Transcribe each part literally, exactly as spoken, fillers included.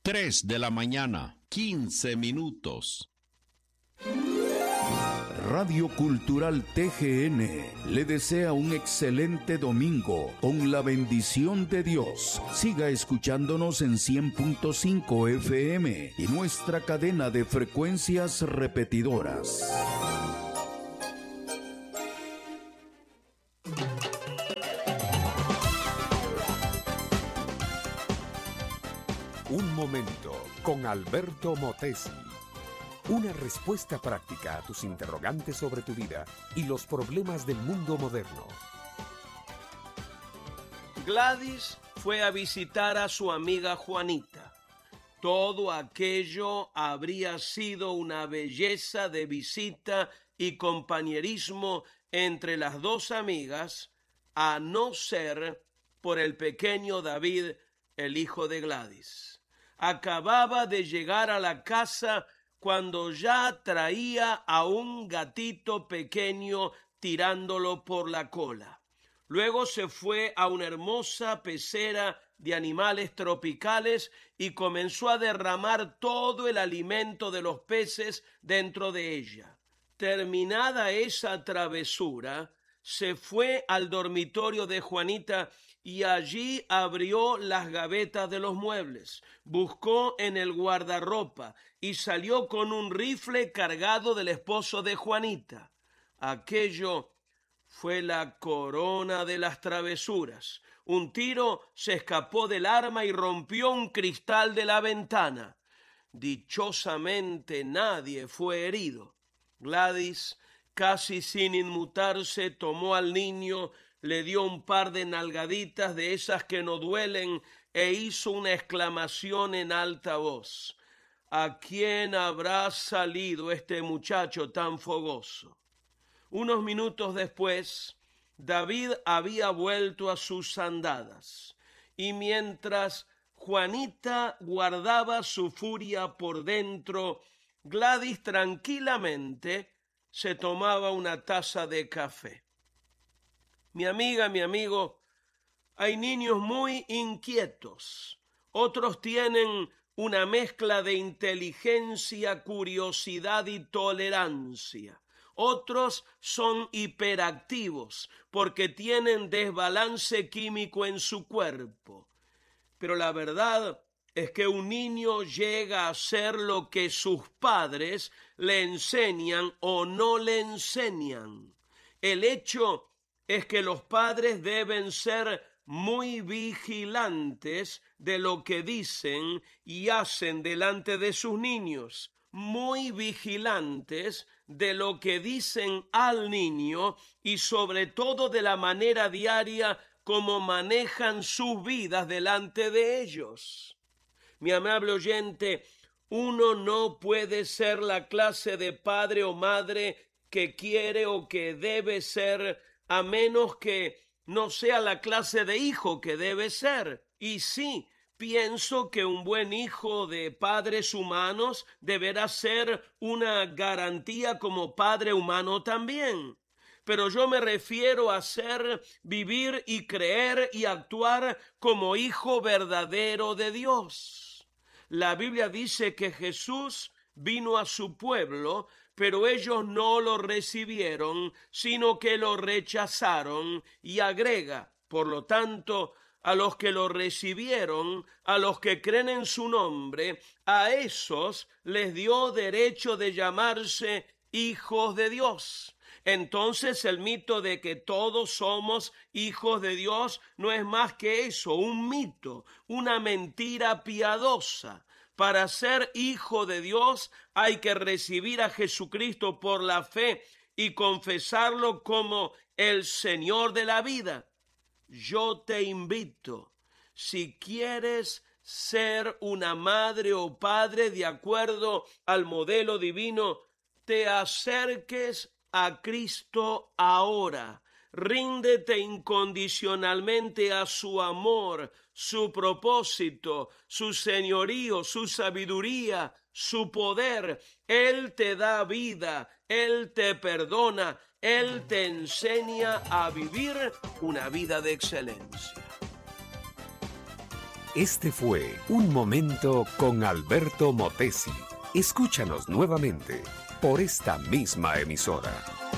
Tres de la mañana, quince minutos. Radio Cultural T G N le desea un excelente domingo con la bendición de Dios. Siga escuchándonos en cien punto cinco F M y nuestra cadena de frecuencias repetidoras. Un momento con Alberto Motesi. Una respuesta práctica a tus interrogantes sobre tu vida y los problemas del mundo moderno. Gladys fue a visitar a su amiga Juanita. Todo aquello habría sido una belleza de visita y compañerismo entre las dos amigas, a no ser por el pequeño David, el hijo de Gladys. Acababa de llegar a la casa cuando ya traía a un gatito pequeño tirándolo por la cola. Luego se fue a una hermosa pecera de animales tropicales y comenzó a derramar todo el alimento de los peces dentro de ella. Terminada esa travesura, se fue al dormitorio de Juanita y allí abrió las gavetas de los muebles, buscó en el guardarropa y salió con un rifle cargado del esposo de Juanita. Aquello fue la corona de las travesuras. Un tiro se escapó del arma y rompió un cristal de la ventana. Dichosamente nadie fue herido. Gladys, casi sin inmutarse, tomó al niño, le dio un par de nalgaditas de esas que no duelen e hizo una exclamación en alta voz. ¿A quién habrá salido este muchacho tan fogoso? Unos minutos después, David había vuelto a sus andadas, y mientras Juanita guardaba su furia por dentro, Gladys tranquilamente se tomaba una taza de café. Mi amiga, mi amigo, hay niños muy inquietos. Otros tienen una mezcla de inteligencia, curiosidad y tolerancia. Otros son hiperactivos porque tienen desbalance químico en su cuerpo. Pero la verdad es que un niño llega a ser lo que sus padres le enseñan o no le enseñan. El hecho es que los padres deben ser muy vigilantes de lo que dicen y hacen delante de sus niños, muy vigilantes de lo que dicen al niño y sobre todo de la manera diaria como manejan sus vidas delante de ellos. Mi amable oyente, uno no puede ser la clase de padre o madre que quiere o que debe ser, a menos que no sea la clase de hijo que debe ser. Y sí, pienso que un buen hijo de padres humanos deberá ser una garantía como padre humano también. Pero yo me refiero a ser, vivir y creer y actuar como hijo verdadero de Dios. La Biblia dice que Jesús vino a su pueblo, pero ellos no lo recibieron, sino que lo rechazaron, y agrega, por lo tanto, a los que lo recibieron, a los que creen en su nombre, a esos les dio derecho de llamarse hijos de Dios. Entonces el mito de que todos somos hijos de Dios no es más que eso, un mito, una mentira piadosa. Para ser hijo de Dios hay que recibir a Jesucristo por la fe y confesarlo como el Señor de la vida. Yo te invito, si quieres ser una madre o padre de acuerdo al modelo divino, te acerques a Cristo ahora. Ríndete incondicionalmente a su amor, su propósito, su señorío, su sabiduría, su poder. Él te da vida, Él te perdona, Él te enseña a vivir una vida de excelencia. Este fue Un Momento con Alberto Motesi. Escúchanos nuevamente por esta misma emisora.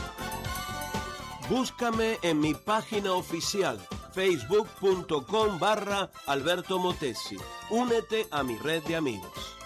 Búscame en mi página oficial, facebook punto com barra Alberto Motesi. Únete a mi red de amigos.